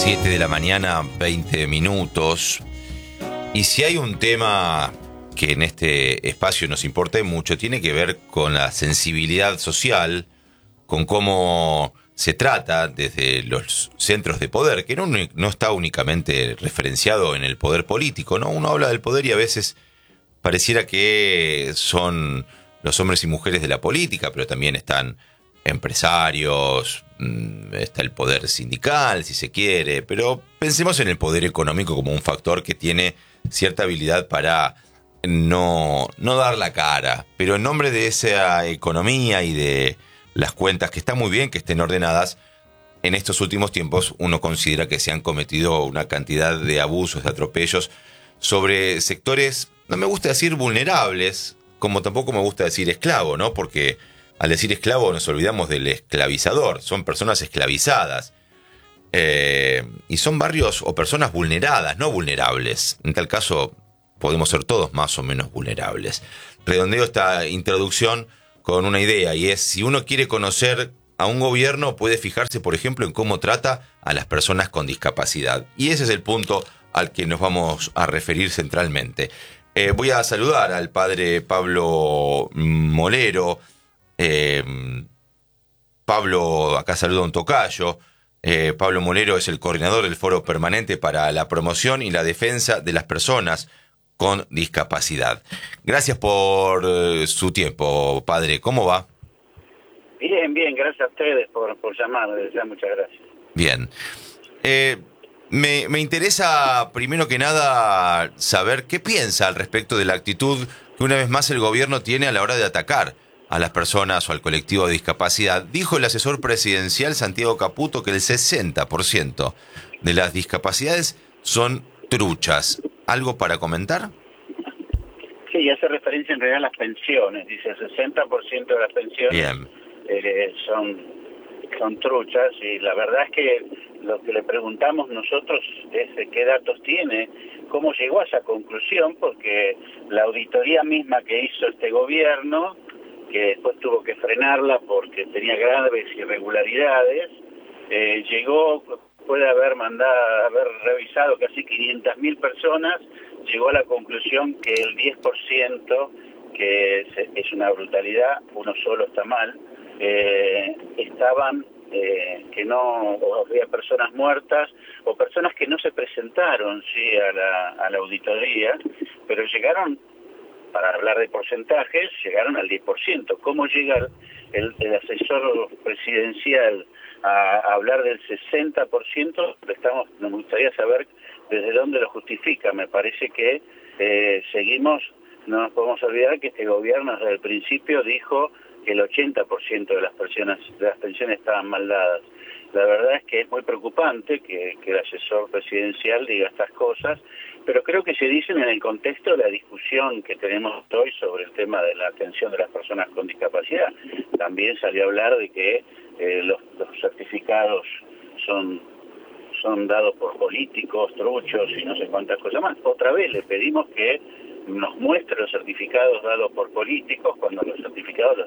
7 de la mañana, 20 minutos. Y si hay un tema que en este espacio nos importa mucho, tiene que ver con la sensibilidad social, con cómo se trata desde los centros de poder, que no está únicamente referenciado en el poder político, ¿no? Uno habla del poder y a veces pareciera que son los hombres y mujeres de la política, pero también están empresarios, está el poder sindical, si se quiere, pero pensemos en el poder económico como un factor que tiene cierta habilidad para no dar la cara, pero en nombre de esa economía y de las cuentas, que está muy bien que estén ordenadas, en estos últimos tiempos uno considera que se han cometido una cantidad de abusos, de atropellos sobre sectores, no me gusta decir vulnerables, como tampoco me gusta decir esclavo, ¿no? Porque al decir esclavo nos olvidamos del esclavizador, son personas esclavizadas. Y son barrios o personas vulneradas, no vulnerables. En tal caso podemos ser todos más o menos vulnerables. Redondeo esta introducción con una idea, y es: si uno quiere conocer a un gobierno, puede fijarse, por ejemplo, en cómo trata a las personas con discapacidad. Y ese es el punto al que nos vamos a referir centralmente. Voy a saludar al padre Pablo Molero. Pablo, acá saluda un tocayo. Pablo Molero es el coordinador del Foro Permanente para la Promoción y la Defensa de las Personas con Discapacidad. Gracias por su tiempo, padre. ¿Cómo va? Bien, gracias a ustedes por llamar, muchas gracias. Bien. Me interesa, primero que nada, saber qué piensa al respecto de la actitud que una vez más el gobierno tiene a la hora de atacar a las personas o al colectivo de discapacidad. Dijo el asesor presidencial Santiago Caputo que el 60% de las discapacidades son truchas. ¿Algo para comentar? Sí, hace referencia en realidad a las pensiones. Dice el 60% de las pensiones son truchas, y la verdad es que lo que le preguntamos nosotros es de qué datos tiene, cómo llegó a esa conclusión, porque la auditoría misma que hizo este gobierno, que después tuvo que frenarla porque tenía graves irregularidades, puede haber revisado casi 500.000 personas, llegó a la conclusión que el 10%, que es una brutalidad, uno solo está mal, estaban, que no, o había personas muertas, o personas que no se presentaron, sí, a la auditoría, pero llegaron, para hablar de porcentajes, llegaron al 10%. ¿Cómo llega el asesor presidencial a hablar del 60%? Nos gustaría saber desde dónde lo justifica. Me parece que no nos podemos olvidar que este gobierno desde el principio dijo que el 80% de las pensiones estaban mal dadas. La verdad es que es muy preocupante que el asesor presidencial diga estas cosas, pero creo que se dicen en el contexto de la discusión que tenemos hoy sobre el tema de la atención de las personas con discapacidad. También salió a hablar de que los certificados son dados por políticos, truchos y no sé cuántas cosas más. Otra vez le pedimos que nos muestre los certificados dados por políticos, cuando los certificados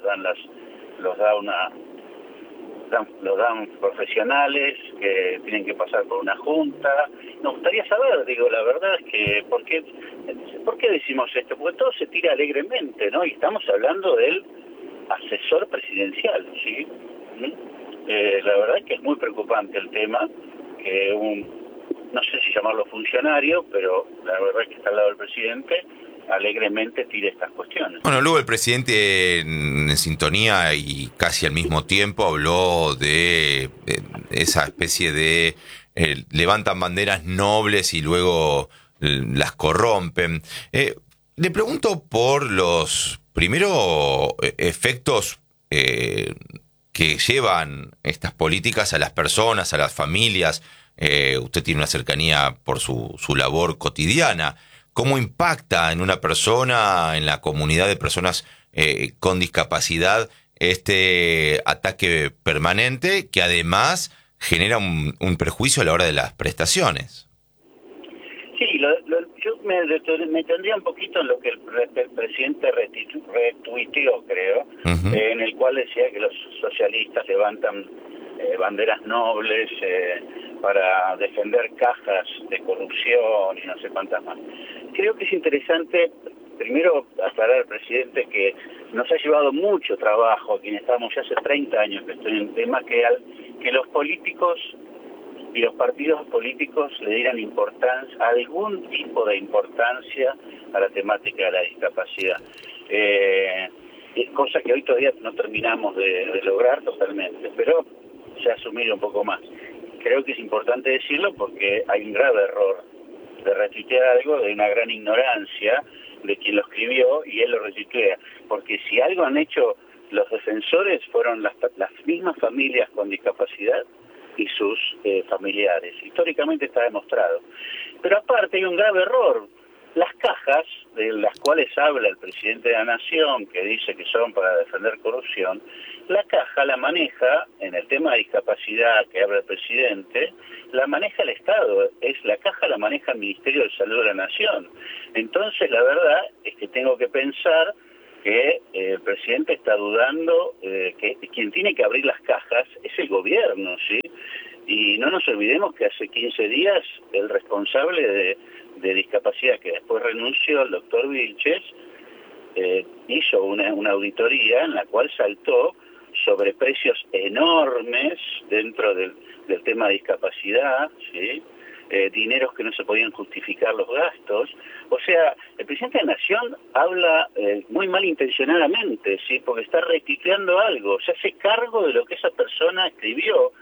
los dan profesionales que tienen que pasar por una junta. Nos gustaría saber, la verdad es que ¿por qué decimos esto? Porque todo se tira alegremente, ¿no? Y estamos hablando del asesor presidencial, ¿sí? La verdad es que es muy preocupante el tema, que no sé si llamarlo funcionario, pero la verdad es que está al lado del presidente, alegremente tire estas cuestiones. Bueno, luego el presidente en sintonía y casi al mismo tiempo habló de esa especie de levantan banderas nobles y luego las corrompen. Le pregunto por los primero efectos que llevan estas políticas a las personas, a las familias. Usted tiene una cercanía por su labor cotidiana. ¿Cómo impacta en una persona, en la comunidad de personas con discapacidad, este ataque permanente que además genera un perjuicio a la hora de las prestaciones? Sí, yo me tendría un poquito en lo que el presidente retuiteó, creo, en el cual decía que los socialistas levantan banderas nobles, para defender cajas de corrupción y no sé cuántas más. Creo que es interesante, primero, aclarar al presidente que nos ha llevado mucho trabajo, a quienes estamos ya hace 30 años que estoy en el tema, que los políticos y los partidos políticos le dieran importancia, algún tipo de importancia a la temática de la discapacidad. Cosa que hoy todavía no terminamos de lograr totalmente, pero se ha asumido un poco más. Creo que es importante decirlo porque hay un grave error de retuitear algo de una gran ignorancia de quien lo escribió y él lo retuitea. Porque si algo han hecho los defensores fueron las mismas familias con discapacidad y sus familiares. Históricamente está demostrado. Pero aparte hay un grave error. Las cajas de las cuales habla el presidente de la Nación, que dice que son para defender corrupción, la caja la maneja, en el tema de discapacidad que habla el presidente, la maneja el Estado. La caja la maneja el Ministerio de Salud de la Nación. Entonces, la verdad es que tengo que pensar que el presidente está dudando que quien tiene que abrir las cajas es el gobierno, ¿sí? Y no nos olvidemos que hace 15 días el responsable de discapacidad, que después renunció, el doctor Vilches, hizo una auditoría en la cual saltó sobre precios enormes dentro del tema de discapacidad, ¿sí? Dineros que no se podían justificar los gastos. O sea, el presidente de la Nación habla muy malintencionadamente, ¿sí? Porque está rectificando algo, se hace cargo de lo que esa persona escribió.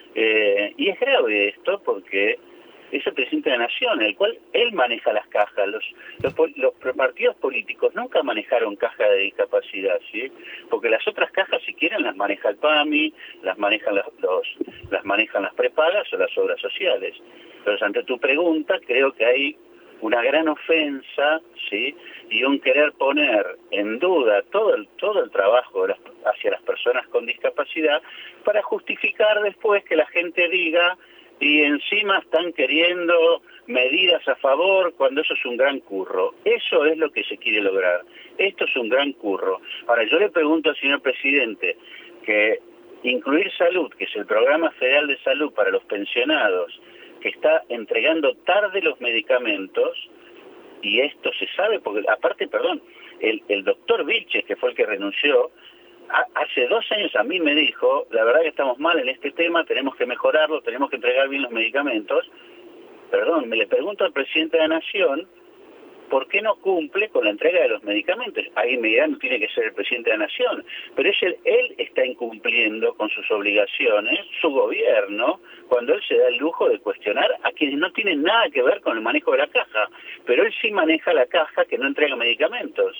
Y es grave esto porque es el presidente de la Nación, el cual él maneja las cajas. Los partidos políticos nunca manejaron cajas de discapacidad, ¿sí? Porque las otras cajas, si quieren, las maneja el PAMI, las manejan las manejan las prepagas o las obras sociales. Pero ante tu pregunta, creo que hay una gran ofensa, ¿sí? Y un querer poner en duda todo el trabajo hacia las personas con discapacidad para justificar después que la gente diga y encima están queriendo medidas a favor cuando eso es un gran curro. Eso es lo que se quiere lograr. Esto es un gran curro. Ahora, yo le pregunto al señor presidente que incluir salud, que es el programa federal de salud para los pensionados, que está entregando tarde los medicamentos, y esto se sabe, porque aparte, perdón, el doctor Vilches, que fue el que renunció, hace 2 años a mí me dijo, la verdad que estamos mal en este tema, tenemos que mejorarlo, tenemos que entregar bien los medicamentos. Perdón, me le pregunto al presidente de la Nación, ¿por qué no cumple con la entrega de los medicamentos? Ahí me dirán, no tiene que ser el presidente de la Nación, pero él está incumpliendo con sus obligaciones, su gobierno, cuando él se da el lujo de cuestionar a quienes no tienen nada que ver con el manejo de la caja, pero él sí maneja la caja que no entrega medicamentos.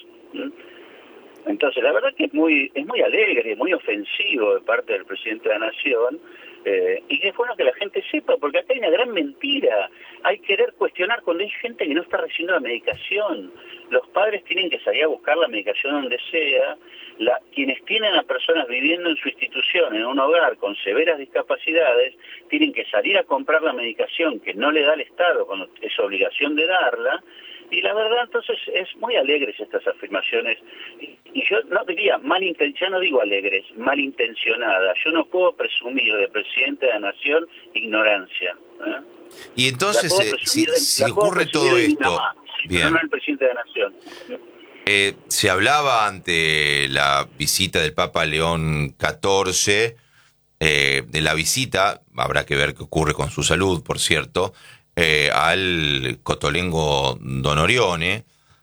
Entonces, la verdad que es muy alegre, muy ofensivo de parte del presidente de la Nación, y que es bueno que la gente sepa, porque acá hay una gran mentira. Hay querer cuestionar cuando hay gente que no está recibiendo la medicación. Los padres tienen que salir a buscar la medicación donde sea. Quienes tienen a personas viviendo en su institución, en un hogar con severas discapacidades, tienen que salir a comprar la medicación que no le da el Estado cuando es obligación de darla. Y la verdad, entonces, es muy alegres estas afirmaciones. Y yo no diría, ya no digo alegres, malintencionadas. Yo no puedo presumir del presidente de la Nación ignorancia. Y entonces, si ocurre todo esto, bien, no el presidente de la Nación. Se hablaba ante la visita del Papa León XIV, de la visita, habrá que ver qué ocurre con su salud, por cierto, al cotolengo Don Orione,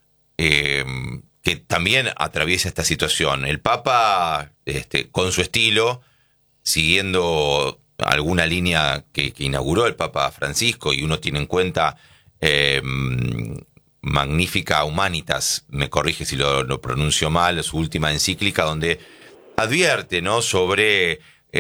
que también atraviesa esta situación. El Papa, con su estilo, siguiendo alguna línea que inauguró el Papa Francisco, y uno tiene en cuenta Magnificat Humanitas, me corrige si lo pronuncio mal, su última encíclica, donde advierte, ¿no?, sobre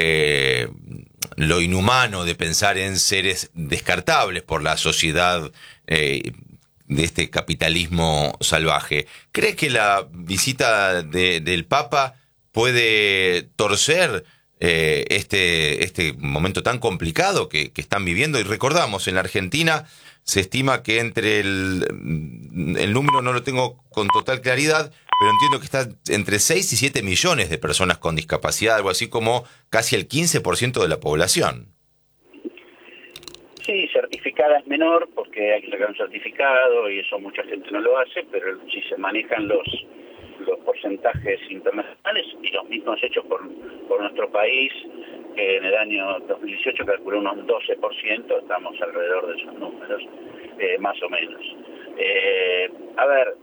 lo inhumano de pensar en seres descartables por la sociedad de este capitalismo salvaje. ¿Cree que la visita del Papa puede torcer este momento tan complicado que están viviendo? Y recordamos, en la Argentina se estima que entre el número no lo tengo con total claridad, pero entiendo que está entre 6 y 7 millones de personas con discapacidad, algo así como casi el 15% de la población. Sí, certificada es menor porque hay que sacar un certificado y eso mucha gente no lo hace, pero si se manejan los porcentajes internacionales y los mismos hechos por nuestro país, que en el año 2018 calculó unos 12%, estamos alrededor de esos números, más o menos. A ver,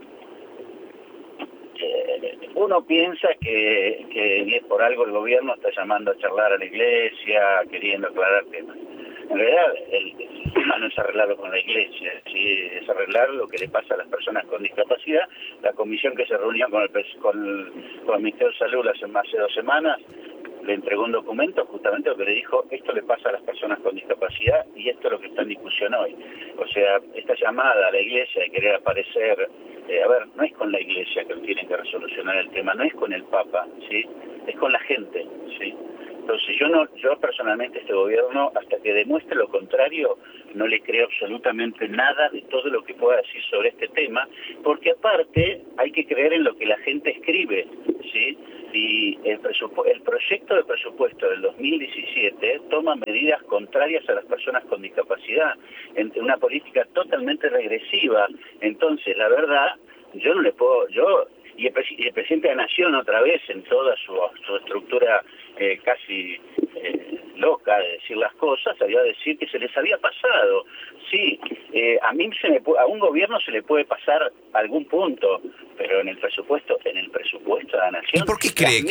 uno piensa que por algo el gobierno está llamando a charlar a la iglesia, queriendo aclarar temas. En realidad, el tema no es arreglarlo con la iglesia, ¿sí? Es arreglar lo que le pasa a las personas con discapacidad. La comisión que se reunió con el Ministerio de Salud hace más de 2 semanas le entregó un documento justamente lo que le dijo: esto le pasa a las personas con discapacidad y esto es lo que está en discusión hoy. O sea, esta llamada a la iglesia de querer aparecer, a ver, no es con la iglesia que tienen que resolucionar el tema, no es con el Papa, ¿sí? Es con la gente, ¿sí? Entonces yo personalmente este gobierno, hasta que demuestre lo contrario, no le creo absolutamente nada de todo lo que pueda decir sobre este tema, porque aparte hay que creer en lo que la gente escribe, ¿sí? Y el proyecto de presupuesto del 2017 toma medidas contrarias a las personas con discapacidad, en una política totalmente regresiva. Entonces, la verdad, yo no le puedo, y el presidente de la Nación otra vez en toda su estructura casi loca de decir las cosas, salió a decir que se les había pasado. Sí, a un gobierno se le puede pasar algún punto, pero en el presupuesto de la Nación... ¿Y por qué cree